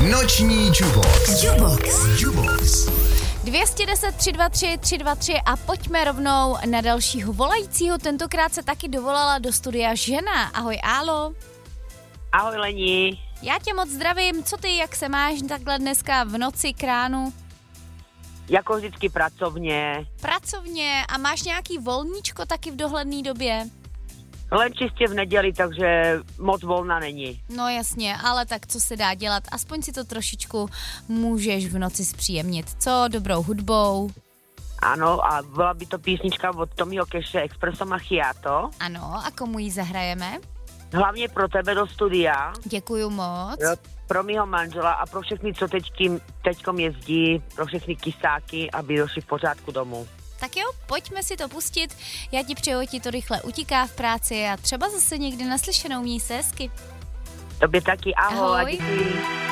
Noční Jubox. 210 323 323 a pojďme rovnou na dalšího volajícího. Tentokrát se taky dovolala do studia žena. Ahoj, Álo. Ahoj, Lení. Já tě moc zdravím. Co ty, jak se máš takhle dneska v noci k ránu? Jako vždycky pracovně. Pracovně a máš nějaký volníčko taky v dohledné době? Len čistě v neděli, takže moc volna není. No jasně, ale tak co se dá dělat? Aspoň si to trošičku můžeš v noci zpříjemnit. Co? Dobrou hudbou? Ano, a byla by to písnička od Tommyho Cashe Espresso Macchiato. Ano, a komu ji zahrajeme? Hlavně pro tebe do studia. Děkuju moc. Jo, pro mýho manžela a pro všechny, co teďkom jezdí, pro všechny kysáky, aby došli v pořádku domů. Tak jo, pojďme si to pustit. Já ti přeju, ti to rychle utíká v práci a třeba zase někdy naslyšenou, měj se hezky. Tobě taky, ahoj. Ahoj. A děkuji.